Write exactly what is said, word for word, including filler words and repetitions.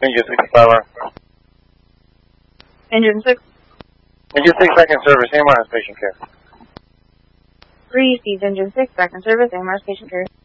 Engine sixty-five R. Engine six. Engine six, back in service, A M R has patient care. Received Engine six, back in service, A M R's patient care.